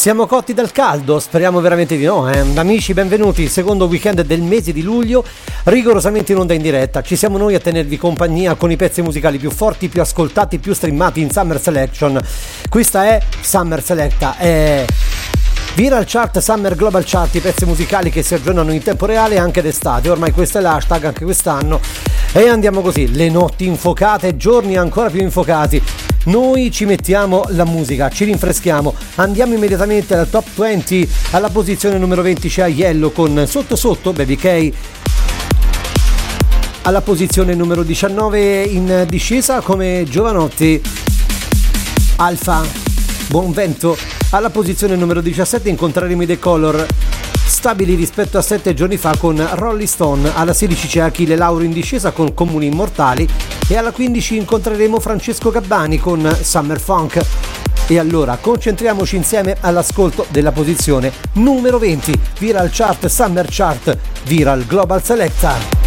Siamo cotti dal caldo? Speriamo veramente di no, Amici, benvenuti, secondo weekend del mese di luglio, rigorosamente in onda in diretta. Ci siamo noi a tenervi compagnia con i pezzi musicali più forti, più ascoltati, più streamati in Summer Selection. Questa è Summer Selecta, è Viral Chart, Summer Global Chart, i pezzi musicali che si aggiornano in tempo reale anche d'estate. Ormai questo è l'hashtag anche quest'anno. E andiamo così, le notti infuocate, giorni ancora più infuocati. Noi ci mettiamo la musica, ci rinfreschiamo, andiamo immediatamente al top 20. Alla posizione numero 20 c'è Aiello con Sotto Sotto, Baby K. Alla posizione numero 19 in discesa come Giovanotti, Alfa, Buon Vento. Alla posizione numero 17 incontreremo i The Color, stabili rispetto a 7 giorni fa con Rolling Stone. Alla 16 c'è Achille Lauro in discesa con Comuni Immortali e alla 15 incontreremo Francesco Gabbani con Summer Funk. E allora concentriamoci insieme all'ascolto della posizione numero 20, Viral Chart, Summer Chart, Viral Global Selecta.